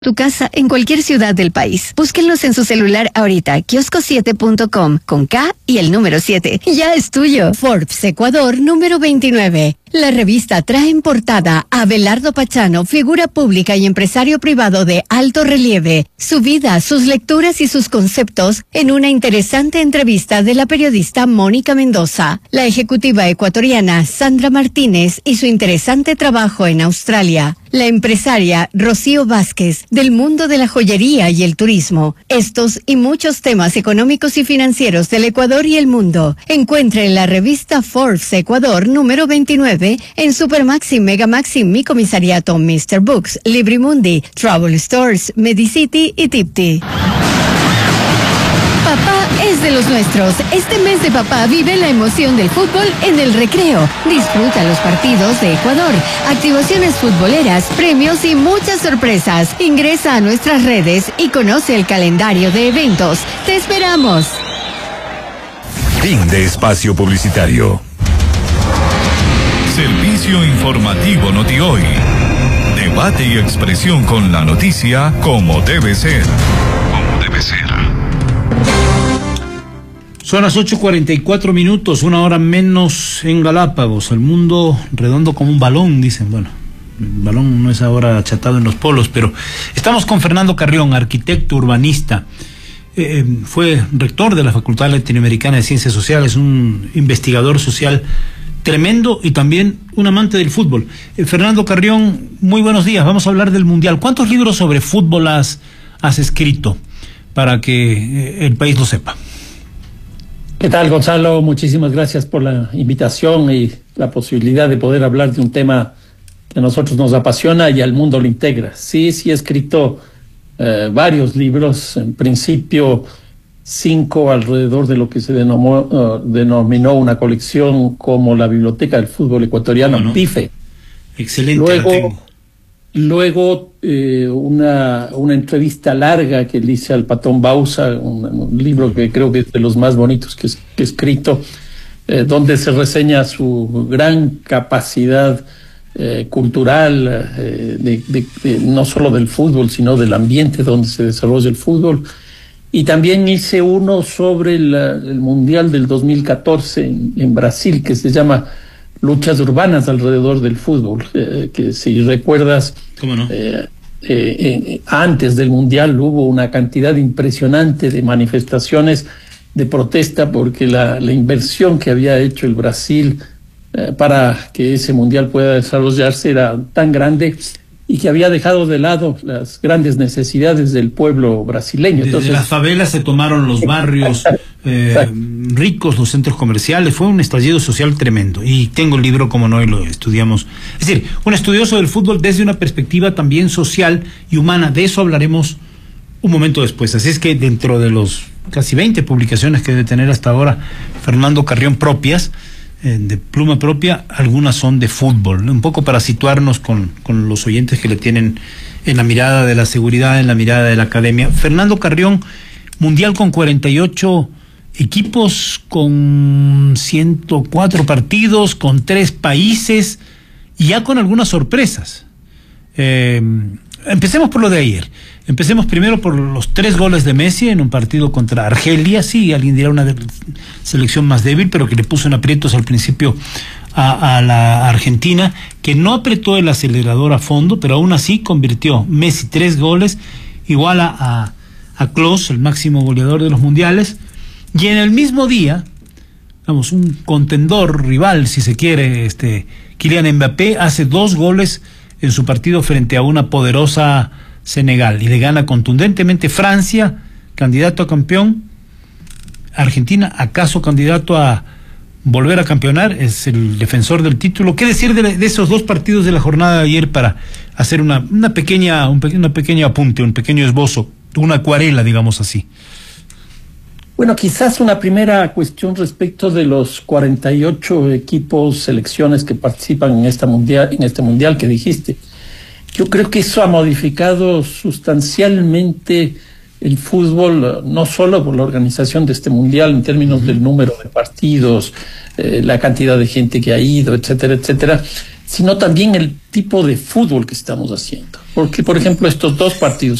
Tu casa en cualquier ciudad del país. Búsquenlos en su celular ahorita. Kiosco7.com con K y el número 7. Ya es tuyo. Forbes Ecuador número 29. La revista trae en portada a Abelardo Pachano, figura pública y empresario privado de alto relieve, su vida, sus lecturas y sus conceptos en una interesante entrevista de la periodista Mónica Mendoza, la ejecutiva ecuatoriana Sandra Martínez y su interesante trabajo en Australia, la empresaria Rocío Vázquez del mundo de la joyería y el turismo. Estos y muchos temas económicos y financieros del Ecuador y el mundo. Encuentre en la revista Forbes Ecuador número 29 en Supermaxi, Megamaxi, Mi Comisariato, Mr. Books, Librimundi, Travel Stores, Medicity y Tipti. Papá es de los nuestros. Este mes de papá vive la emoción del fútbol en el recreo. Disfruta los partidos de Ecuador, activaciones futboleras, premios y muchas sorpresas. Ingresa a nuestras redes y conoce el calendario de eventos. ¡Te esperamos! Fin de espacio publicitario. Servicio informativo Notihoy. Debate y expresión con la noticia como debe ser. Como debe ser. Son las 8:44, 1 hora menos en Galápagos. El mundo redondo como un balón, dicen. Bueno, el balón no es ahora achatado en los polos, pero estamos con Fernando Carrión, arquitecto, urbanista. Fue rector de la Facultad Latinoamericana de Ciencias Sociales, un investigador social tremendo y también un amante del fútbol. Fernando Carrión, muy buenos días. Vamos a hablar del Mundial. ¿Cuántos libros sobre fútbol has escrito para que el país lo sepa? ¿Qué tal, Gonzalo? Muchísimas gracias por la invitación y la posibilidad de poder hablar de un tema que a nosotros nos apasiona y al mundo lo integra. Sí, he escrito varios libros, en principio 5 alrededor de lo que se denominó una colección como la Biblioteca del Fútbol Ecuatoriano, ¿no? PIFE. Excelente. Luego una entrevista larga que le hice al Patón Bausa, un libro que creo que es de los más bonitos que he escrito, donde se reseña su gran capacidad cultural, no solo del fútbol, sino del ambiente donde se desarrolla el fútbol. Y también hice uno sobre el Mundial del 2014 en Brasil, que se llama Luchas urbanas alrededor del fútbol, que si recuerdas, ¿cómo no? Antes del Mundial hubo una cantidad impresionante de manifestaciones de protesta porque la inversión que había hecho el Brasil para que ese Mundial pueda desarrollarse era tan grande y que había dejado de lado las grandes necesidades del pueblo brasileño. Desde las favelas se tomaron los barrios ricos, los centros comerciales. Fue un estallido social tremendo. Y tengo el libro, como no, y lo estudiamos. Es decir, un estudioso del fútbol desde una perspectiva también social y humana. De eso hablaremos un momento después. Así es que dentro de los casi 20 publicaciones que debe tener hasta ahora Fernando Carrión propias, de pluma propia, algunas son de fútbol, ¿no? Un poco para situarnos con los oyentes que le tienen en la mirada de la seguridad, en la mirada de la academia. Fernando Carrión, Mundial con 48 equipos, con 104 partidos, con 3 países y ya con algunas sorpresas. Empecemos por lo de ayer. Empecemos primero por los 3 goles de Messi en un partido contra Argelia. Sí, alguien dirá una selección más débil, pero que le puso en aprietos al principio a la Argentina, que no apretó el acelerador a fondo, pero aún así convirtió Messi 3 goles, igual a Klose, el máximo goleador de los mundiales. Y en el mismo día, vamos, un contendor rival, si se quiere, Kylian Mbappé, hace 2 goles en su partido frente a una poderosa Senegal y le gana contundentemente. Francia, candidato a campeón. Argentina, acaso candidato a volver a campeonar, es el defensor del título. ¿Qué decir de esos 2 partidos de la jornada de ayer para hacer un pequeño apunte, un pequeño esbozo, una acuarela, digamos así? Bueno, quizás una primera cuestión respecto de los 48 equipos, selecciones que participan en este mundial que dijiste. Yo creo que eso ha modificado sustancialmente el fútbol, no solo por la organización de este mundial en términos del número de partidos, la cantidad de gente que ha ido, etcétera, etcétera, sino también el tipo de fútbol que estamos haciendo. Porque, por ejemplo, estos dos partidos,